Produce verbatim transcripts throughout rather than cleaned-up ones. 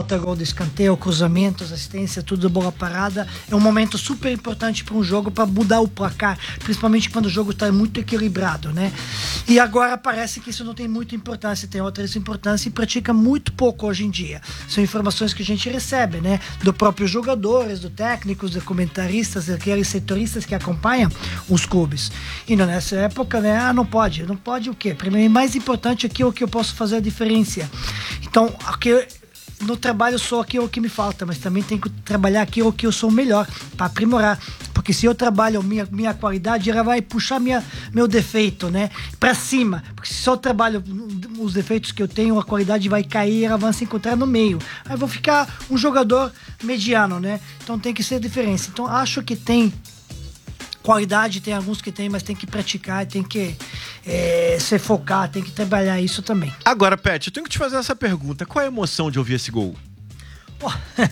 falta, gol de escanteio, cruzamentos, assistência, tudo bola parada. É um momento super importante para um jogo, para mudar o placar, principalmente quando o jogo está muito equilibrado, né? E agora parece que isso não tem muita importância, tem outras importância e pratica muito pouco hoje em dia. São informações que a gente recebe, né? Do próprios jogadores, do técnicos, dos comentaristas, daqueles setoristas que acompanham os clubes. E nessa época, né? Ah, não pode. Não pode o quê? Primeiro, mais importante aqui é o que eu posso fazer a diferença. Então, aqui, no trabalho sou aquilo que me falta, mas também tenho que trabalhar aquilo que eu sou melhor, para aprimorar. Porque se eu trabalho minha, minha qualidade, ela vai puxar minha, meu defeito, né? Para cima. Porque se eu trabalho os defeitos que eu tenho, a qualidade vai cair, ela vai se encontrar no meio. Aí eu vou ficar um jogador mediano, né? Então tem que ser diferença. Então acho que tem qualidade, tem alguns que tem, mas tem que praticar, tem que é, se focar, tem que trabalhar isso também. Agora, Pet, eu tenho que te fazer essa pergunta. Qual é a emoção de ouvir esse gol? Pô,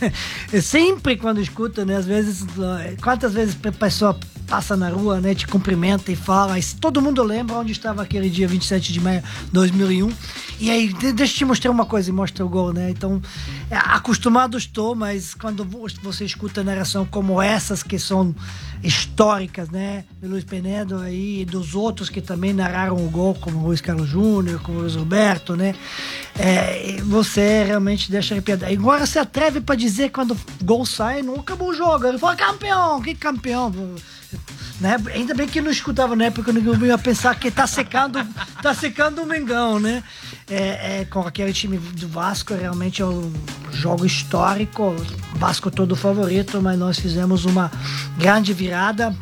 sempre quando escuta, né? Às vezes, quantas vezes a pessoa passa na rua, né? Te cumprimenta e fala. E todo mundo lembra onde estava aquele dia vinte e sete de maio de dois mil e um. E aí, deixa eu te mostrar uma coisa e mostra o gol, né? Então, é, acostumado estou, mas quando você escuta narração como essas que são históricas, né? Do Luiz Penedo aí e dos outros que também narraram o gol, como o Luiz Carlos Júnior, como o Luiz Roberto, né? É, você realmente deixa arrepiado. Agora você atreve para dizer quando o gol sai, não acabou o jogo. Ele fala, campeão, que campeão? Né? Ainda bem que eu não escutava na época, eu ia pensar que tá secando, tá secando o Mengão, né? É, é, com aquele time do Vasco, realmente é um jogo histórico, o Vasco todo favorito, mas nós fizemos uma grande virada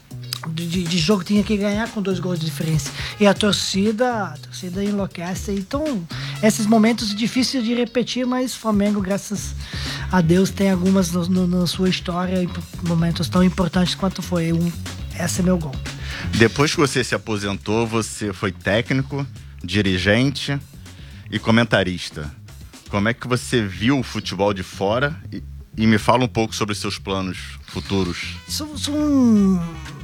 de, de jogo, tinha que ganhar com dois gols de diferença. E a torcida, a torcida enlouquece. Então, esses momentos difíceis de repetir, mas o Flamengo, graças a Deus, tem algumas no, no, na sua história, momentos tão importantes quanto foi um. Esse é meu gol. Depois que você se aposentou, você foi técnico, dirigente e comentarista. Como é que você viu o futebol de fora? E, e me fala um pouco sobre os seus planos futuros. Sou, sou um...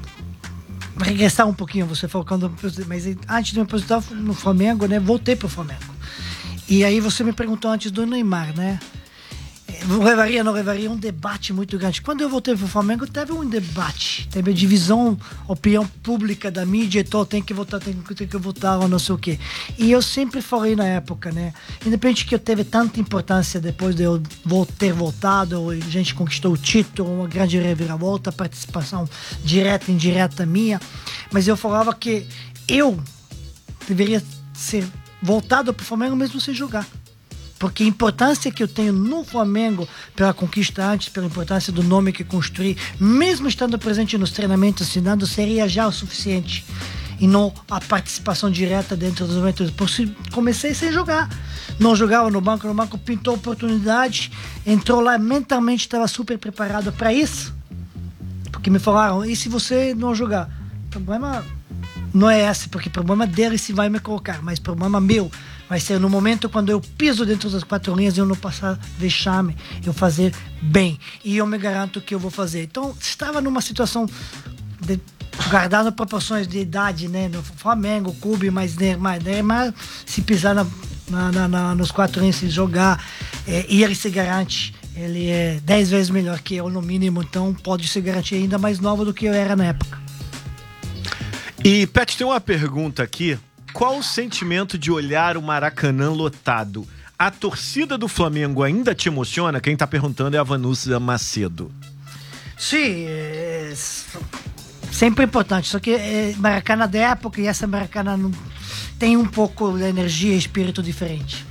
regressar um pouquinho, você falou quando... Mas antes de me aposentar no Flamengo, né? Voltei pro Flamengo. E aí você me perguntou antes do Neymar, né? Levaria, não levaria, um debate muito grande. Quando eu voltei pro Flamengo, teve um debate, teve a divisão, opinião pública da mídia e tal, tem que votar, tem que, tem que votar, ou não sei o quê. E eu sempre falei na época, né, independente que eu teve tanta importância depois de eu ter voltado, a gente conquistou o título, uma grande reviravolta, participação direta e indireta minha, mas eu falava que eu deveria ser voltado pro Flamengo mesmo sem jogar. Porque a importância que eu tenho no Flamengo, pela conquista antes, pela importância do nome que construí, mesmo estando presente nos treinamentos, assinando, seria já o suficiente. E não a participação direta dentro dos momentos. Comecei sem jogar. Não jogava no banco, no banco pintou oportunidade, entrou lá, mentalmente estava super preparado para isso. Porque me falaram, e se você não jogar? O problema não é esse, porque o problema dele se vai me colocar, mas o problema meu vai ser no momento quando eu piso dentro das quatro linhas e eu não passar vexame, eu fazer bem. E eu me garanto que eu vou fazer. Então, estava numa situação, de, guardando proporções de idade, né? No Flamengo, clube, mas Neymar, Neymar se pisar na, na, na, na, nos quatro linhas, se jogar, é, e ele se garante. Ele é dez vezes melhor que eu, no mínimo, então pode se garantir ainda mais novo do que eu era na época. E, Pet, tem uma pergunta aqui. Qual o sentimento de olhar o Maracanã lotado? A torcida do Flamengo ainda te emociona? Quem tá perguntando é a Vanusa Macedo. Sim, é sempre importante. Só que é Maracanã da época e essa Maracanã não, tem um pouco de energia e espírito diferente.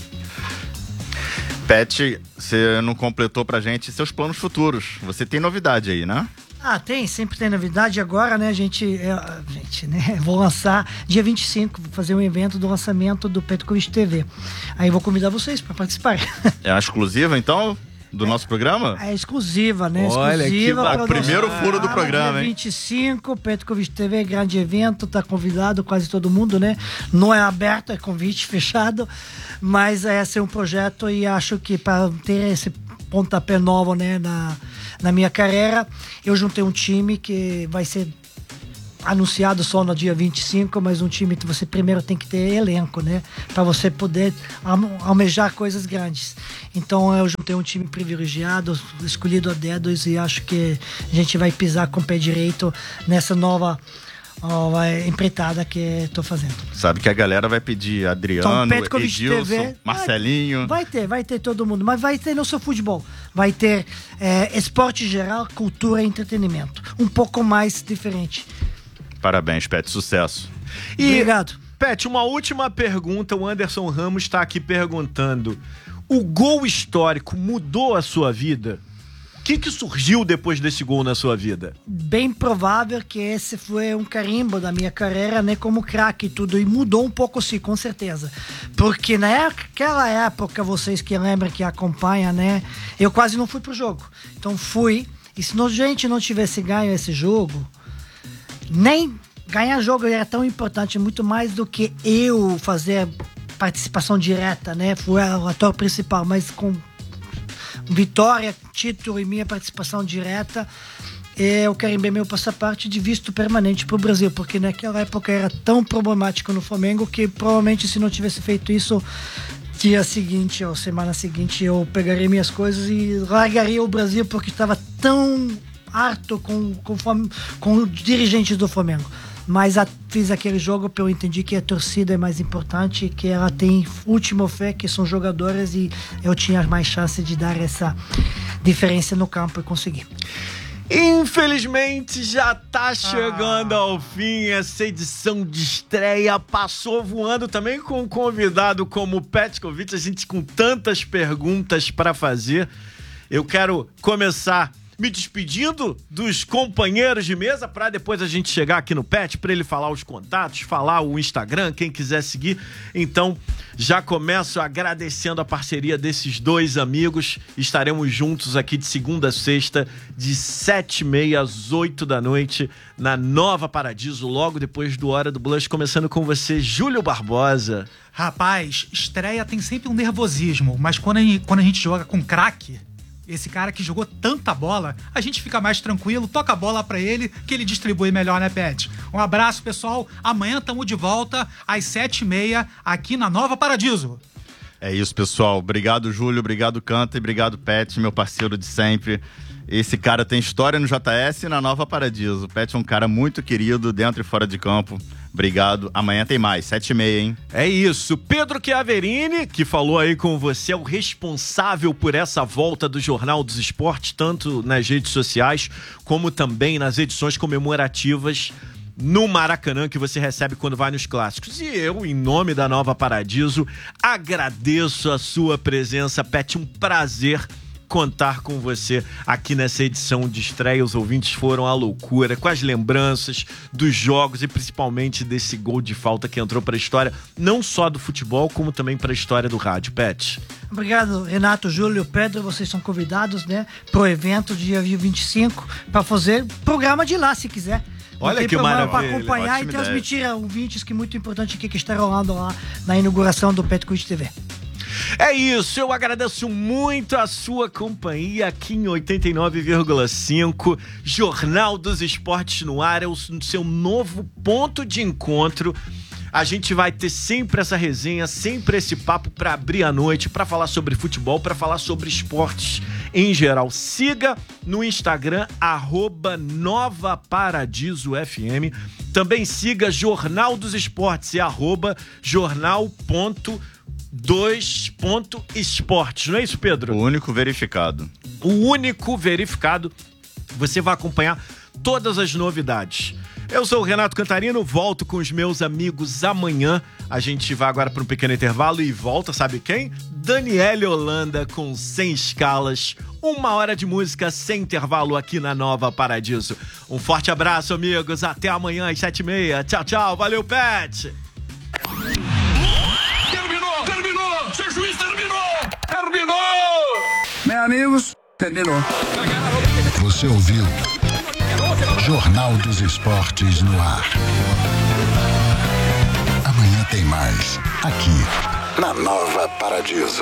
Pet, você não completou pra gente seus planos futuros. Você tem novidade aí, né? Ah, tem, sempre tem novidade. Agora, né, a gente, é, a gente, né, vou lançar dia vinte e cinco, vou fazer um evento do lançamento do Petkovic T V. Aí vou convidar vocês para participar. É a exclusiva, então, do é, nosso programa? É exclusiva, né? Olha, exclusiva. Que o primeiro furo do programa, dia hein? vinte e cinco, Petkovic T V, grande evento, tá convidado quase todo mundo, né? Não é aberto, é convite fechado, mas esse é um projeto e acho que para ter esse pontapé novo, né, na, na minha carreira, eu juntei um time que vai ser anunciado só no dia vinte e cinco, mas um time que você primeiro tem que ter elenco, né? Para você poder almejar coisas grandes. Então eu juntei um time privilegiado, escolhido a dedos, e acho que a gente vai pisar com o pé direito nessa nova ó, empreitada que estou fazendo. Sabe que a galera vai pedir Adriano, então, Edilson, T V, Marcelinho. Vai, vai ter, vai ter todo mundo, mas vai ter no seu futebol. Vai ter é, esporte geral, cultura e entretenimento. Um pouco mais diferente. Parabéns, Pet, sucesso. E, obrigado. Pet, uma última pergunta. O Anderson Ramos está aqui perguntando: o gol histórico mudou a sua vida? O que, que surgiu depois desse gol na sua vida? Bem provável que esse foi um carimbo da minha carreira, né, como craque e tudo, e mudou um pouco sim, com certeza. Porque naquela época, vocês que lembram, que acompanham, né, eu quase não fui pro jogo. Então fui, e se a gente não tivesse ganho esse jogo, nem ganhar jogo era tão importante, muito mais do que eu fazer participação direta, né, fui o ator principal, mas com vitória, título e minha participação direta, eu carimbei meu passaporte de visto permanente para o Brasil, porque naquela época era tão problemático no Flamengo que provavelmente, se não tivesse feito isso, dia seguinte ou semana seguinte eu pegaria minhas coisas e largaria o Brasil, porque estava tão harto com, com, com os dirigentes do Flamengo. Mas a, fiz aquele jogo porque eu entendi que a torcida é mais importante, que ela tem última fé, que são jogadores, e eu tinha mais chance de dar essa diferença no campo e conseguir. Infelizmente já tá chegando ah. ao fim essa edição de estreia, passou voando também com um convidado como o Petkovic, a gente com tantas perguntas para fazer. Eu quero começar me despedindo dos companheiros de mesa para depois a gente chegar aqui no Pet, para ele falar os contatos, falar o Instagram, quem quiser seguir. Então, já começo agradecendo a parceria desses dois amigos. Estaremos juntos aqui de segunda a sexta, de sete e meia às oito da noite, na Nova Paradiso, logo depois do Hora do Blush. Começando com você, Júlio Barbosa. Rapaz, estreia tem sempre um nervosismo, mas quando a gente, quando a gente joga com craque, esse cara que jogou tanta bola, a gente fica mais tranquilo, toca a bola pra ele, que ele distribui melhor, né, Pet? Um abraço, pessoal. Amanhã tamo de volta às sete e meia aqui na Nova Paradiso. É isso, pessoal. Obrigado, Júlio. Obrigado, Canta. E obrigado, Pet, meu parceiro de sempre. Esse cara tem história no J S e na Nova Paradiso. O Pet é um cara muito querido dentro e fora de campo. Obrigado. Amanhã tem mais, sete e meia, hein? É isso. Pedro Chiaverini, que falou aí com você, é o responsável por essa volta do Jornal dos Esportes, tanto nas redes sociais, como também nas edições comemorativas no Maracanã, que você recebe quando vai nos clássicos. E eu, em nome da Nova Paradiso, agradeço a sua presença, Pet. Um prazer contar com você aqui nessa edição de estreia. Os ouvintes foram à loucura com as lembranças dos jogos e principalmente desse gol de falta que entrou para a história, não só do futebol, como também para a história do rádio. Pet. Obrigado, Renato, Júlio, Pedro. Vocês são convidados, né, pro evento dia vinte e cinco para fazer programa de lá, se quiser. Olha que maravilha. Para acompanhar e transmitir ideia. ouvintes, que é muito importante aqui, que está rolando lá na inauguração do Petkovic T V. É isso, eu agradeço muito a sua companhia aqui em oitenta e nove vírgula cinco. Jornal dos Esportes no ar, é o seu novo ponto de encontro. A gente vai ter sempre essa resenha, sempre esse papo para abrir a noite, para falar sobre futebol, para falar sobre esportes em geral. Siga no Instagram, arroba Nova Paradiso F M. Também siga Jornal dos Esportes, é arroba jornal ponto dois ponto esportes, não é isso, Pedro? O único verificado. O único verificado. Você vai acompanhar todas as novidades. Eu sou o Renato Cantarino, volto com os meus amigos amanhã. A gente vai agora para um pequeno intervalo e volta, sabe quem? Daniele Holanda com Sem Escalas. Uma hora de música sem intervalo aqui na Nova Paradiso. Um forte abraço, amigos. Até amanhã às sete e meia. Tchau, tchau. Valeu, Pet! Seu juiz terminou! Terminou! Meus amigos, terminou. Você ouviu Jornal dos Esportes no ar. Amanhã tem mais, aqui na Nova Paradiso.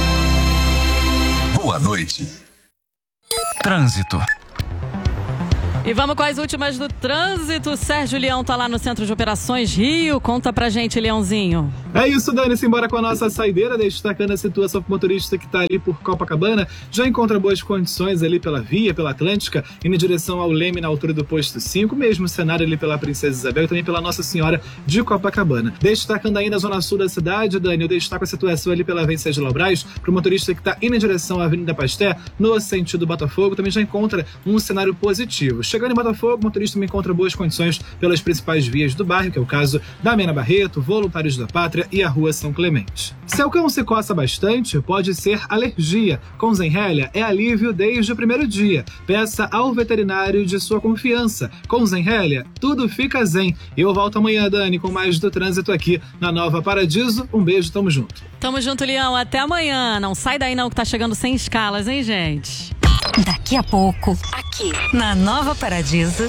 Boa noite. Trânsito. E vamos com as últimas do trânsito. Sérgio Leão tá lá no Centro de Operações Rio. Conta pra gente, Leãozinho. É isso, Dani. Simbora com a nossa saideira, destacando a situação pro motorista que tá ali por Copacabana. Já encontra boas condições ali pela via, pela Atlântica, indo em direção ao Leme, na altura do posto cinco. Mesmo cenário ali pela Princesa Isabel e também pela Nossa Senhora de Copacabana. Destacando ainda a zona sul da cidade, Dani, eu destaco a situação ali pela Venceslau Braz, pro motorista que tá indo em direção à Avenida Pasteur, no sentido Botafogo, também já encontra um cenário positivo. Chegando em Botafogo, o motorista me encontra boas condições pelas principais vias do bairro, que é o caso da Mena Barreto, Voluntários da Pátria e a Rua São Clemente. Se o cão se coça bastante, pode ser alergia. Com Zenrelia é alívio desde o primeiro dia. Peça ao veterinário de sua confiança. Com Zenrelia, tudo fica zen. Eu volto amanhã, Dani, com mais do trânsito aqui na Nova Paradiso. Um beijo, tamo junto. Tamo junto, Leão. Até amanhã. Não sai daí não, que tá chegando sem escalas, hein, gente? Daqui a pouco, aqui na Nova Paradiso.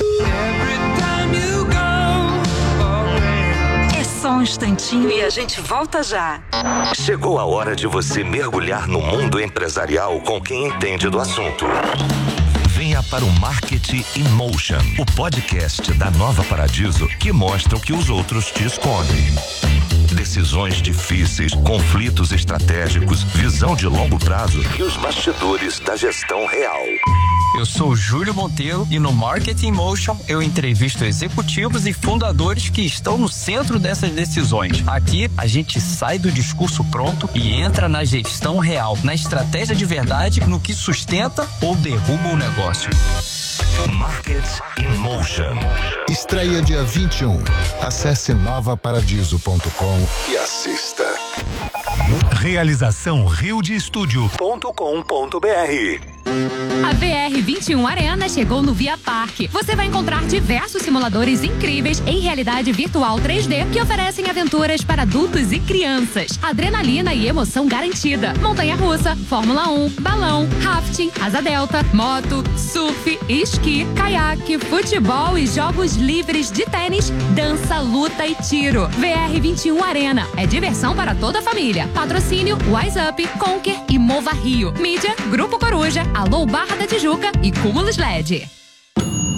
É só um instantinho e a gente volta já. Chegou a hora de você mergulhar no mundo empresarial com quem entende do assunto. Venha para o Marketing in Motion, o podcast da Nova Paradiso que mostra o que os outros te escondem. Decisões difíceis, conflitos estratégicos, visão de longo prazo e os bastidores da gestão real. Eu sou Júlio Monteiro e no Marketing Motion eu entrevisto executivos e fundadores que estão no centro dessas decisões. Aqui a gente sai do discurso pronto e entra na gestão real, na estratégia de verdade, no que sustenta ou derruba o negócio. Market in Motion. Estreia dia vinte e um. Acesse nova paradiso ponto com e assista. Realização rio de estúdio ponto com ponto br. A V R vinte e um Arena chegou no Via Parque. Você vai encontrar diversos simuladores incríveis em realidade virtual três D que oferecem aventuras para adultos e crianças. Adrenalina e emoção garantida. Montanha-russa, Fórmula um, balão, rafting, asa delta, moto, surf, esqui, caiaque, futebol e jogos livres de tênis, dança, luta e tiro. V R vinte e um Arena. É diversão para toda a família. Patrocínio Wise Up, Conquer e Mova Rio. Mídia, Grupo Coruja, Alô Barra da Tijuca e Cúmulos L E D.